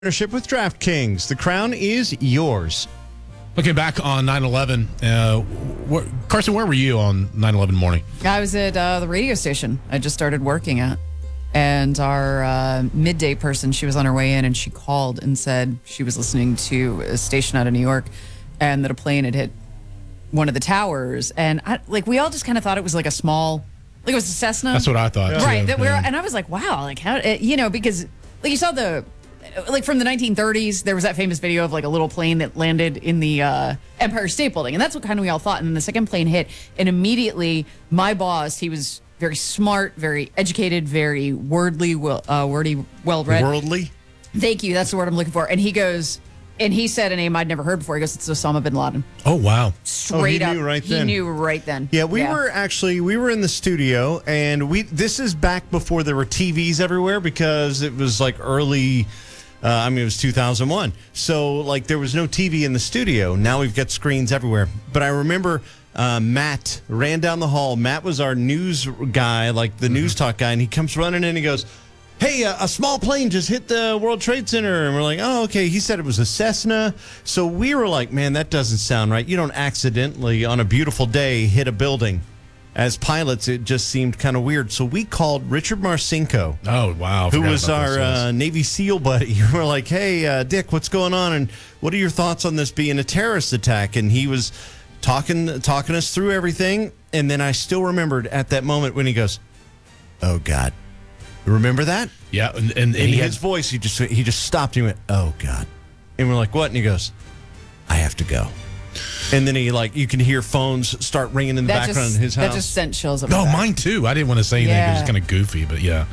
Partnership with DraftKings. The crown is yours. Looking back on 9/11, Carson, where were you on 9/11 morning? I was at the radio station I just started working at. And our midday person, she was on her way in and she called and said she was listening to a station out of New York and that a plane had hit one of the towers. And we all just kind of thought it was like a small, like it was a Cessna. That's what I thought. Right. Too. And I was like, wow, like how, because like you saw from the 1930s, there was that famous video of like a little plane that landed in the Empire State Building. And that's what kind of we all thought. And then the second plane hit. And immediately my boss, he was very smart, very educated, very wordy, well-read. Worldly? Thank you. That's the word I'm looking for. And he goes, and he said a name I'd never heard before. He goes, it's Osama bin Laden. Oh, wow. Straight up. Knew right then. He knew right then. Yeah, we were in the studio, and this is back before there were TVs everywhere because it was like early, it was 2001. So, like, there was no TV in the studio. Now we've got screens everywhere. But I remember Matt ran down the hall. Matt was our news guy, like the news talk guy, and he comes running in and he goes, hey, a small plane just hit the World Trade Center. And we're like, oh, okay. He said it was a Cessna. So we were like, man, that doesn't sound right. You don't accidentally, on a beautiful day, hit a building. As pilots, it just seemed kind of weird. So we called Richard Marcinko. Oh, wow. Who was our Navy SEAL buddy. We're like, hey, Dick, what's going on? And what are your thoughts on this being a terrorist attack? And he was talking us through everything. And then I still remembered at that moment when he goes, oh, God. Remember that? Yeah, and he had his voice. He just stopped. He went, "Oh God!" And we're like, "What?" And he goes, "I have to go." And then you can hear phones start ringing in the background in his house. That just sent chills up. No, mine too. I didn't want to say anything because it's kind of goofy, but yeah.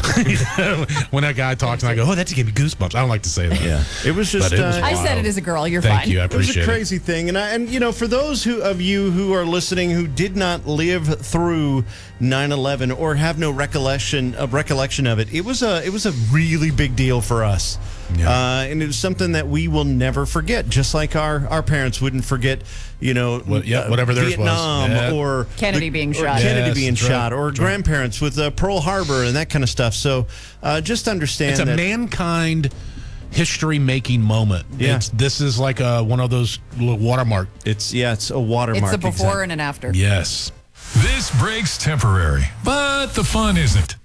When that guy talks and I go, "Oh, that just gave me goosebumps." I don't like to say that. Yeah, it was just. I said it as a girl. You're Thank fine. you. I appreciate it. It was a crazy thing, and for those of you who are listening who did not live through 9/11 or have no recollection of it, it was a really big deal for us. Yeah. And it was something that we will never forget, just like our parents wouldn't forget, whatever theirs Vietnam was. or Kennedy being shot. Kennedy being shot, or right. grandparents with Pearl Harbor and that kind of stuff. So just understand it's a mankind history-making moment. Yeah. This is like one of those little watermark. It's a watermark. It's a before and an after. Yes. This break's temporary, but the fun isn't.